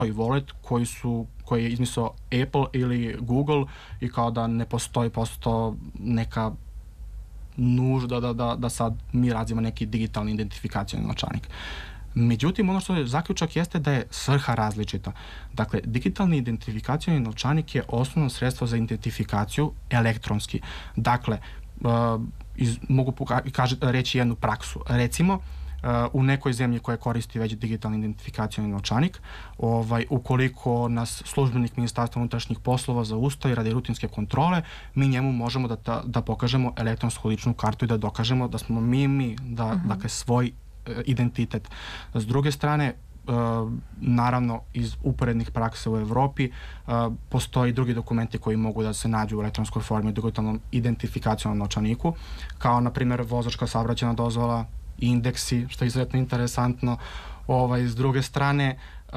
wallet koji je izmislio Apple ili Google i kao da ne postoji posto neka nužda da sad mi razvijemo neki digitalni identifikacioni novčanik. Međutim, ono što je zaključak jeste da je svrha različita. Dakle, digitalni identifikacioni novčanik je osnovno sredstvo za identifikaciju elektronski. Dakle, mogu reći jednu praksu. Recimo, u nekoj zemlji koja koristi već digitalni identifikacioni novčanik, ukoliko nas službenik Ministarstva unutrašnjih poslova zaustavi radi rutinske kontrole, mi njemu možemo da pokažemo elektronsku ličnu kartu i da dokažemo da smo dakle, svoj identitet. S druge strane, naravno iz uporednih praksa u Evropi postoji drugi dokumenti koji mogu da se nađu u elektronskoj formi u digitalnom identifikacionom novčaniku, kao na primjer vozačka saobraćajna dozvola, indeksi, što je izuzetno interesantno. S druge strane,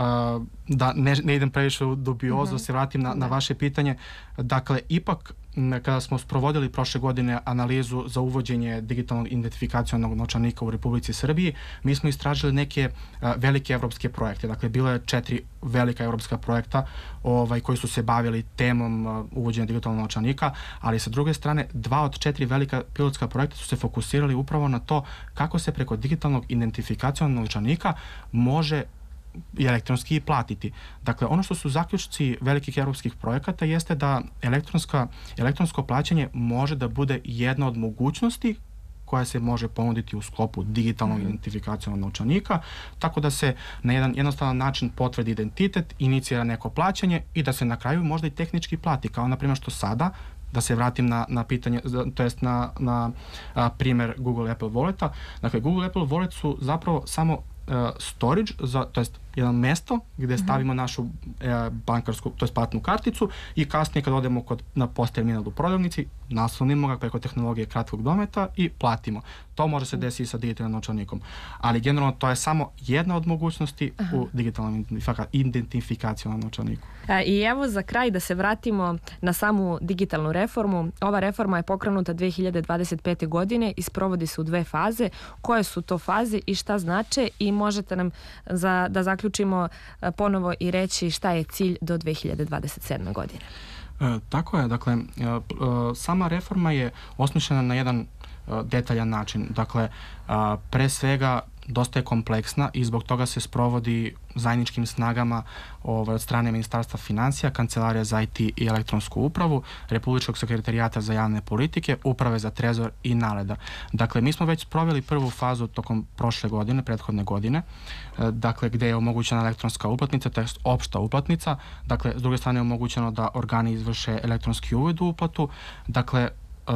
da ne idem previše u dubiozu, se vratim na vaše pitanje. Dakle, ipak kada smo sprovodili prošle godine analizu za uvođenje digitalnog identifikacionog novčanika u Republici Srbiji, mi smo istražili neke velike evropske projekte. Dakle, bilo je 4 velika evropska projekta koji su se bavili temom uvođenja digitalnog novčanika, ali sa druge strane 2 od 4 velika pilotska projekta su se fokusirali upravo na to kako se preko digitalnog identifikacionog novčanika može i elektronski platiti. Dakle, ono što su zaključci velikih evropskih projekata jeste da elektronsko plaćanje može da bude jedna od mogućnosti koja se može ponuditi u sklopu digitalnog identifikacionog novčanika, tako da se na jedan jednostavan način potvrdi identitet, inicira neko plaćanje i da se na kraju možda i tehnički plati, kao na primjer što sada, da se vratim na pitanje, to jest na primjer Google Apple Walleta. Dakle, Google Apple Wallet su zapravo samo storage, to jest jedno mesto gde stavimo našu bankarsku, to jest platnu karticu i kasnije kad odemo na post terminal u prodavnici, naslonimo ga preko tehnologije kratkog dometa i platimo. To može se desiti sa digitalnim novčanikom. Ali generalno to je samo jedna od mogućnosti u digitalnom identifikacionom novčaniku. I evo za kraj da se vratimo na samu digitalnu reformu. Ova reforma je pokrenuta 2025. godine i sprovodi se u 2 faze. Koje su to faze i šta znače i možete nam da zaključimo ponovo i reći šta je cilj do 2027. godine. Tako je, dakle, sama reforma je osmišljena na jedan detaljan način. Dakle, pre svega dosta je kompleksna i zbog toga se sprovodi zajedničkim snagama od strane Ministarstva finansija, Kancelarija za IT i elektronsku upravu, Republičkog sekretarijata za javne politike, Uprave za trezor i NALED-a. Dakle, mi smo već sproveli prvu fazu tokom prošle godine, prethodne godine, dakle, gde je omogućena elektronska uplatnica, to je opšta uplatnica. Dakle, s druge strane je omogućeno da organi izvrše elektronski uvid u uplatu. Dakle,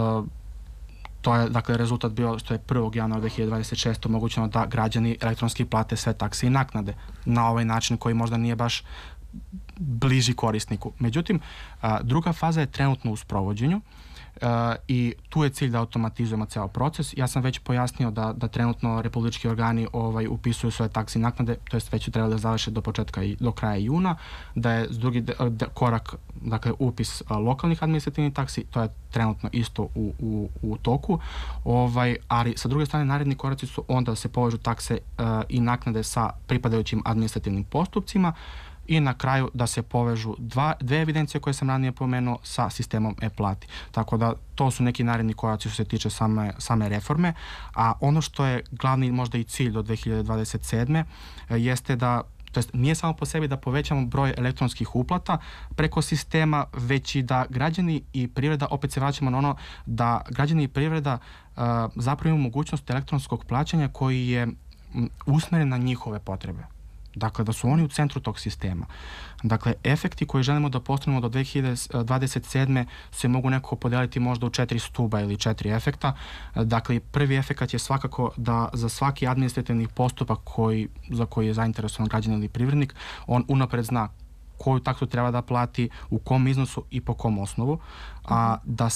to je, dakle, rezultat bio što je 1. januara 2026. omogućeno da građani elektronski plate sve takse i naknade na ovaj način koji možda nije baš bliži korisniku. Međutim, druga faza je trenutno u sprovođenju i tu je cilj da automatizujemo ceo proces. Ja sam već pojasnio da trenutno republički organi upisuju svoje takse i naknade, to jest već trebali da završe do kraja juna, da je drugi korak, dakle, upis lokalnih administrativnih taksi, to je trenutno isto u toku, ali sa druge strane naredni koraci su onda da se povežu takse i naknade sa pripadajućim administrativnim postupcima i na kraju da se povežu dve evidencije koje sam ranije pomenuo sa sistemom e-plati. Tako da to su neki naredni koraci što se tiče same reforme, a ono što je glavni možda i cilj do 2027. jeste da, to jest nije samo po sebi da povećamo broj elektronskih uplata preko sistema, već i da građani i privreda, opet se vraćamo na ono da građani i privreda zapravo imaju mogućnost elektronskog plaćanja koji je usmeren na njihove potrebe. Dakle, da su oni u centru tog sistema. Dakle, efekti koje želimo da postignemo do 2027. se mogu nekako podeliti možda u 4 stuba ili 4 efekta. Dakle, prvi efekat je svakako da za svaki administrativni postupak za koji je zainteresovan građanin ili privrednik, on unapred zna koju taksu treba da plati, u kom iznosu i po kom osnovu, a da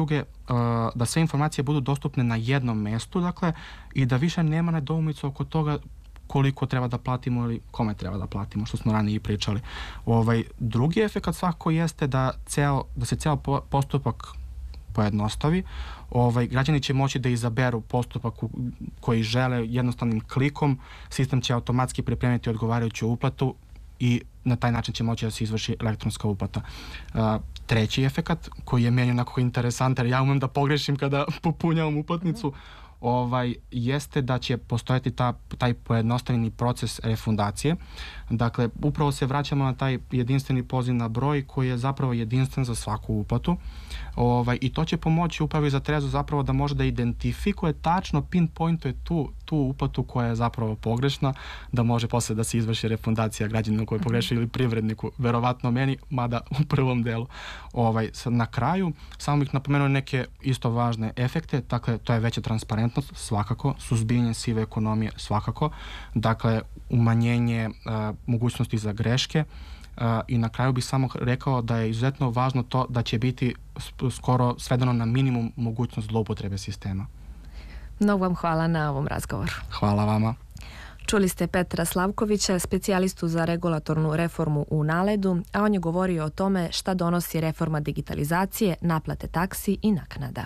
sve informacije budu dostupne na jednom mestu, dakle, i da više nema nedoumica oko toga koliko treba da platimo ili kome treba da platimo, što smo ranije i pričali. Drugi efekt svakako jeste da se ceo postupak pojednostavi. Građani će moći da izaberu postupak koji žele jednostavnim klikom, sistem će automatski pripremiti odgovarajuću uplatu i na taj način će moći da se izvrši elektronska uplata. Treći efekat, koji je meni onako interesantan, jer ja umem da pogrešim kada popunjavam uplatnicu, jeste da će postojati taj pojednostavljeni proces refundacije. Dakle, upravo se vraćamo na taj jedinstveni poziv na broj koji je zapravo jedinstven za svaku uplatu. I to će pomoći upravi za trezor zapravo da može da identifikuje tačno, pinpointuje tu uplatu koja je zapravo pogrešna, da može posle da se izvrši refundacija građaninu koji je pogrešio ili privredniku, verovatno meni, mada u prvom delu. Na kraju, samo bih napomenuo neke isto važne efekte, dakle, to je veća transparentnost, svakako, suzbijanje sive ekonomije, svakako, dakle, umanjenje mogućnosti za greške, i na kraju bih samo rekao da je izuzetno važno to da će biti skoro svedeno na minimum mogućnost zloupotrebe sistema. Mnogo vam hvala na ovom razgovoru. Hvala vama. Čuli ste Petra Slavkovića, specijalistu za regulatornu reformu u NALED-u, a on je govorio o tome šta donosi reforma digitalizacije, naplate taksi i naknada.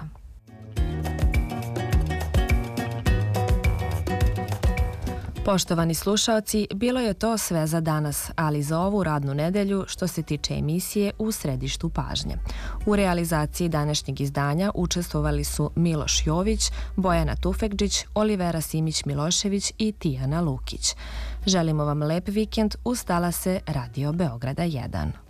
Poštovani slušaoci, bilo je to sve za danas, ali za ovu radnu nedelju što se tiče emisije U središtu pažnje. U realizaciji današnjeg izdanja učestvovali su Miloš Jović, Bojana Tufekđić, Olivera Simić-Milošević i Tijana Lukić. Želimo vam lep vikend uz talase Radio Beograda 1.